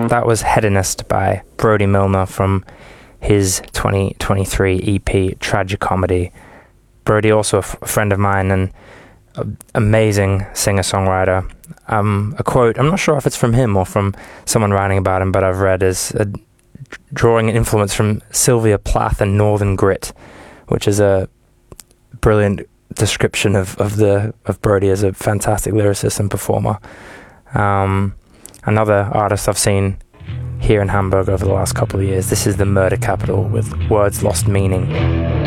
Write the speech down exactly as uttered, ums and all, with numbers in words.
That was Hedonist by Brody Milner from his twenty twenty-three E P Tragicomedy. Brody, also a, f- a friend of mine and a, amazing singer-songwriter. Um, a quote, I'm not sure if it's from him or from someone writing about him, but I've read is a, drawing an influence from Sylvia Plath and Northern Grit, which is a brilliant description of, of the of Brody as a fantastic lyricist and performer. Um, another artist I've seen here in Hamburg over the last couple of years, this is the Murder Capital with Words Lost Meaning.